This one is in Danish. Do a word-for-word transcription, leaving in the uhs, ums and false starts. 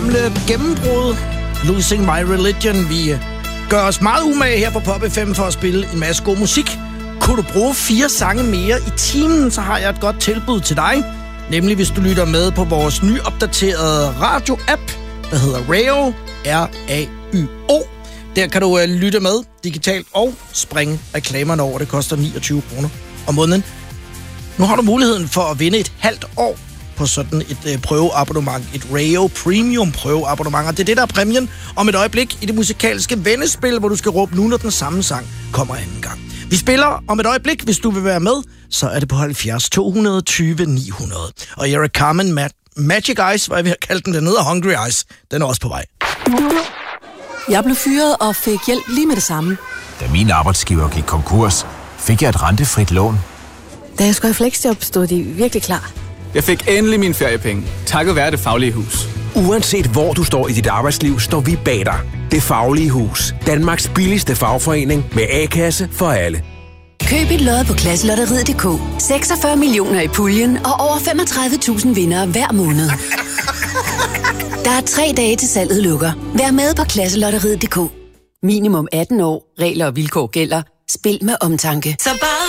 gamle gennembrud. Losing My Religion. Vi gør os meget umage her på Pop F M for at spille en masse god musik. Kunne du bruge fire sange mere i timen, så har jeg et godt tilbud til dig. Nemlig hvis du lytter med på vores nyopdaterede radio-app, der hedder Rayo, R A Y O. Der kan du uh, lytte med digitalt og springe reklamerne over. Det koster niogtyve kroner om måneden. Nu har du muligheden for at vinde et halvt år på sådan et uh, prøveabonnement. Et Rayo Premium prøveabonnement. Og det er det, der er præmien om et øjeblik i det musikalske vennespil, hvor du skal råbe nu, når den samme sang kommer anden gang. Vi spiller om et øjeblik. Hvis du vil være med, så er det på halvfjerds to tyve ni hundrede. Og Eric Carmen, Ma- Magic Eyes, hvad jeg vil have kaldt den, den hedder Hungry Eyes. Den er også på vej. Jeg blev fyret og fik hjælp lige med det samme. Da min arbejdsgiver gik konkurs, fik jeg et rentefrit lån. Da jeg skulle i fleksjob, stod de virkelig klar. Jeg fik endelig mine feriepenge, takket være Det Faglige Hus. Uanset hvor du står i dit arbejdsliv, står vi bag dig. Det Faglige Hus. Danmarks billigste fagforening med A-kasse for alle. Køb et lod på Klasselotteriet punktum d k. seksogfyrre millioner i puljen og over femogtredive tusind vindere hver måned. Der er tre dage til salget lukker. Vær med på Klasselotteriet punktum d k. Minimum atten år. Regler og vilkår gælder. Spil med omtanke. Så bare